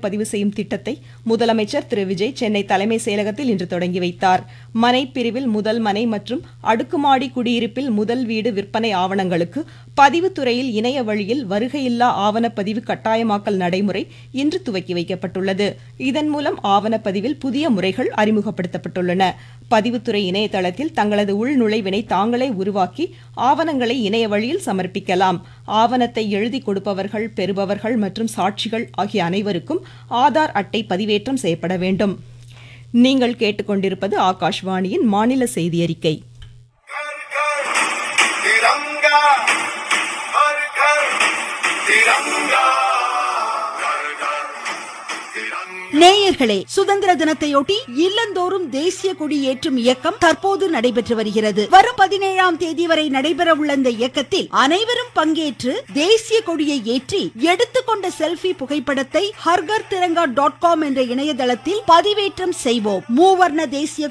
பதிவு செய்யும் திட்டத்தை முதலமைச்சர் திரு விஜய் சென்னை தலைமை செயலகத்தில் இன்று தொடங்கி வைத்தார். மனை பிரிவில் முதல் மனை மற்றும் அடுக்குமாடி குடியிருப்பில் முதல் வீடு விற்பனை ஆவணங்களுக்கு பதிவுத்துறையில் இணைய வழியில் வருகையில்லா ஆவணப்பதிவு கட்டாயமாக்கல் நடைமுறை இன்று துவக்கி வைக்கப்பட்டுள்ளது. இதன் மூலம் ஆவணப்பதிவில் புதிய முறைகள் அறிமுகப்படுத்தப்பட்டுள்ளன. பதிவுத்துறை இணையதளத்தில் தங்களது உள்நுழைவினை தாங்களே உருவாக்கி ஆவணங்களை இணைய வழியில் சமர்ப்பிக்கலாம். ஆவணத்தை எழுதி கொடுப்பவர்கள், பெறுபவர்கள் மற்றும் சாட்சிகள் ஆகிய அனைவருக்கும் ஆதார் அட்டை பதிவேற்றம் செய்யப்பட வேண்டும். நீங்கள் கேட்டுக்கொண்டிருப்பது ஆகாஷ்வாணியின் மாநில செய்தி அறிக்கை. நேயர்களே, சுதந்திர தினத்தையொட்டி இல்லந்தோறும் தேசிய கொடி ஏற்றும் இயக்கம் தற்போது நடைபெற்று வருகிறது. வரும் 17ஆம் தேதி வரை நடைபெற உள்ள இந்த இயக்கத்தில் அனைவரும் பங்கேற்று தேசிய கொடியை ஏற்றி எடுத்துக்கொண்ட செல்ஃபி புகைப்படத்தை harghar-tiranga.com என்ற இணையதளத்தில் பதிவேற்றம் செய்வோம். மூவர்ண தேசிய